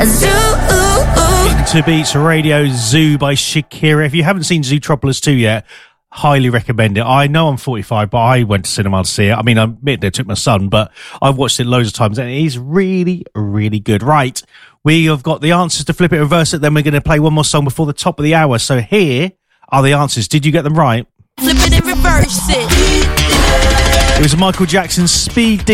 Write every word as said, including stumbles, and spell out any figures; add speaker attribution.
Speaker 1: To Beats Radio Zoo by Shakira. If you haven't seen Zootropolis two yet, highly recommend it. I know I'm forty-five, but I went to cinema to see it. I mean, I admit I took my son, but I've watched it loads of times and it is really, really good. Right, we have got the answers to flip it, reverse it, then we're going to play one more song before the top of the hour. So here are the answers. Did you get them right?
Speaker 2: Flip it and reverse it.
Speaker 1: It was Michael Jackson's Speed